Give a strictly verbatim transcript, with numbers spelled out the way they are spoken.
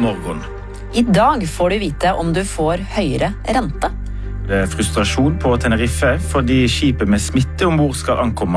morgen. I dag får du vite om du får høyere rente. Det er frustrasjon på Tenerife fordi skipet med smitte ombord skal ankomme